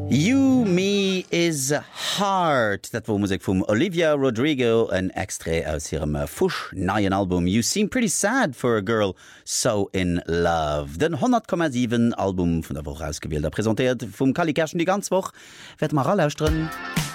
You Me is Hard, dat war Musik vum Olivia Rodrigo, en Extre aus ihrem fusch neien Album You Seem Pretty Sad for a Girl So in Love. Den 100,7 Album vun der Woche ausgewählt, präsentiert vum Kali Kerschen die ganz Woch, werd mal rallaustrnnen.